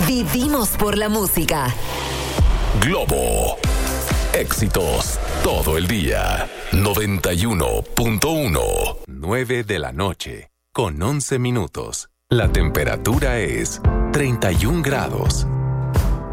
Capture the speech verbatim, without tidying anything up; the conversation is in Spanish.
Vivimos por la música. Globo. Éxitos todo el día. noventa y uno punto uno. nueve de la noche, con once minutos. La temperatura es treinta y un grados.